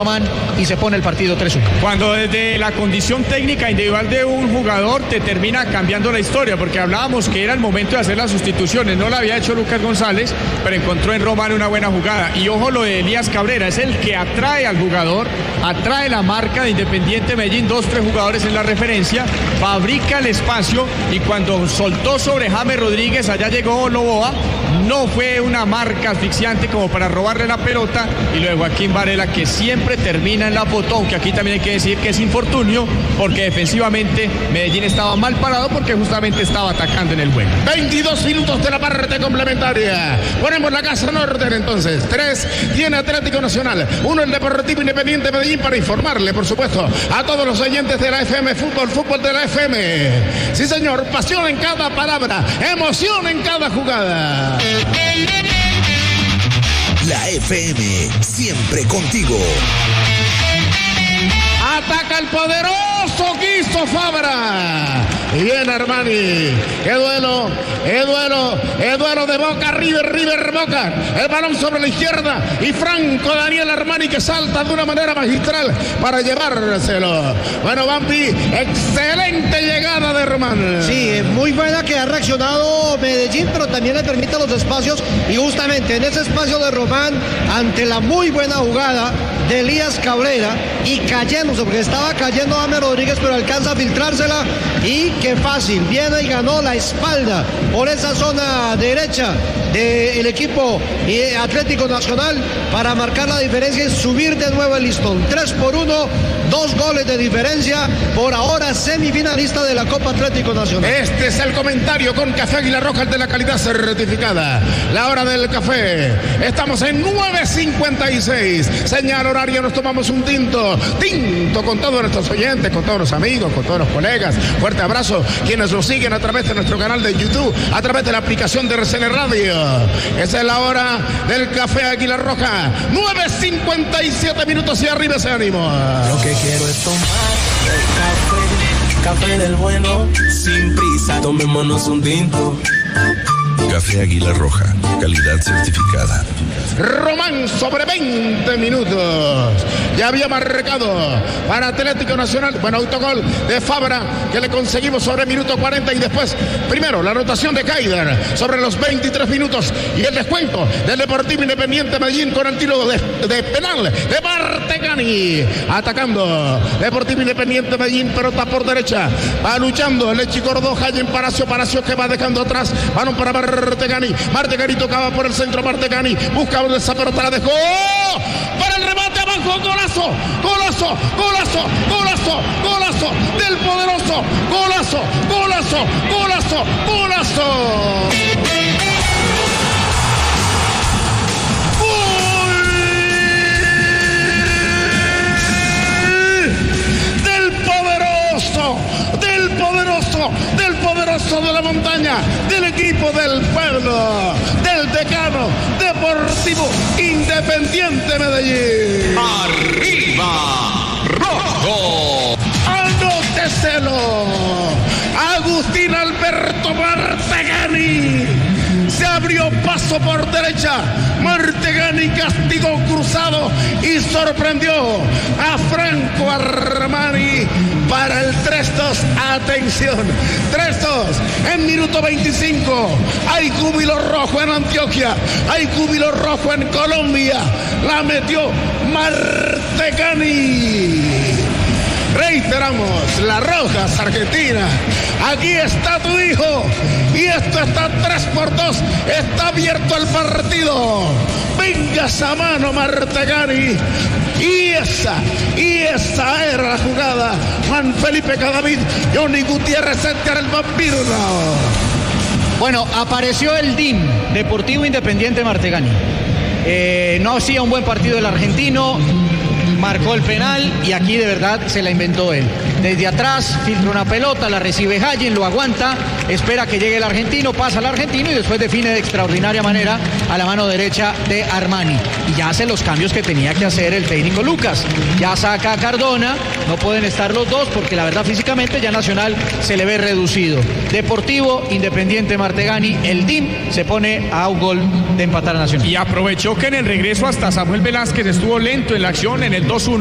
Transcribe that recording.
y se pone el partido 3-1. Cuando desde la condición técnica individual de un jugador te termina cambiando la historia, porque hablábamos que era el momento de hacer las sustituciones, no la había hecho Lucas González, pero encontró en Román una buena jugada. Y ojo lo de Elías Cabrera, es el que atrae al jugador, atrae la marca de Independiente Medellín, 2-3 jugadores en la referencia, fabrica el espacio y cuando soltó sobre James Rodríguez, allá llegó Loboa, no fue una marca asfixiante como para robarle la pelota y luego Joaquín Varela que siempre termina en la foto, aunque aquí también hay que decir que es infortunio porque defensivamente Medellín estaba mal parado porque justamente estaba atacando en el juego. 22 minutos de la parte complementaria. Ponemos la casa en orden entonces. 3 tiene Atlético Nacional, 1 el Deportivo Independiente Medellín, para informarle, por supuesto, a todos los oyentes de la FM Fútbol de la FM. Sí, señor, pasión en cada palabra, emoción en cada jugada. La FM, siempre contigo. Ataca el poderoso Guiso Fabra. Y viene Armani. ¡Qué duelo! De Boca, River Boca. El balón sobre la izquierda. Y Franco Daniel Armani que salta de una manera magistral para llevárselo. Bueno, Bambi, excelente llegada de Román. Sí, muy buena que ha reaccionado Medellín, pero también le permite los espacios. Y justamente en ese espacio de Román, ante la muy buena jugada de Elías Cabrera y cayéndose, porque estaba cayendo James Rodríguez, pero alcanza a filtrársela y qué fácil, viene y ganó la espalda por esa zona derecha del equipo Atlético Nacional para marcar la diferencia y subir de nuevo el listón. 3-1, 2 goles de diferencia, por ahora semifinalista de la Copa Atlético Nacional. Este es el comentario con Café Águila Roja, el de la calidad certificada. La hora del café, estamos en 9:56, señal horaria, nos tomamos un tinto con todos nuestros oyentes, con todos los amigos, con todos los colegas. Fuerte abrazo, quienes nos siguen a través de nuestro canal de YouTube, a través de la aplicación de RCN Radio. Esa es la hora del Café Águila Roja, 9:57 minutos y arriba ese ánimo. Lo que quiero es tomar café del bueno, sin prisa, tomémonos un tinto. Café Águila Roja, calidad certificada. Román sobre 20 minutos. Ya había marcado para Atlético Nacional. Bueno, autogol de Fabra que le conseguimos sobre minuto 40 y después, primero, la anotación de Kaider sobre los 23 minutos y el descuento del Deportivo Independiente Medellín con el tiro de penal de Martegani. Atacando Deportivo Independiente Medellín, pelota por derecha. Va luchando el Echi Cordoja y en Palacio que va dejando atrás. Balón para Martegani. Martegani tocaba por el centro. Martegani busca esa pelota, la dejó para el remate abajo. Golazo del poderoso. Golazo. Del poderoso de la montaña, del equipo del pueblo, del decano Deportivo Independiente Medellín. ¡Arriba, rojo! ¡Anóteselo! Agustín Alberto Martegani se abrió paso por derecha. Martegani castigó cruzado y sorprendió a Franco Armani para el 3-2. Atención, 3-2 en minuto 25. Hay júbilo rojo en Antioquia, hay júbilo rojo en Colombia. La metió Martegani. Reiteramos, La Rojas, Argentina. Aquí está tu hijo. Y esto está 3-2. Está abierto el partido. Venga esa mano, Martegani. Y esa era la jugada. Juan Felipe Cadavid, Johnny Gutiérrez, Edgar el Vampiro. Bueno, apareció el DIM, Deportivo Independiente Martegani. No hacía un buen partido el argentino. Marcó el penal y aquí de verdad se la inventó él. Desde atrás filtra una pelota, la recibe Hayen, lo aguanta, espera que llegue el argentino, pasa al argentino y después define de extraordinaria manera a la mano derecha de Armani. Y ya hace los cambios que tenía que hacer el técnico Lucas. Ya saca a Cardona, no pueden estar los dos porque la verdad físicamente ya Nacional se le ve reducido. Deportivo Independiente Martegani, el DIM se pone a un gol de empatar a Nacional. Y aprovechó que en el regreso hasta Samuel Velázquez estuvo lento en la acción, en el 2-1.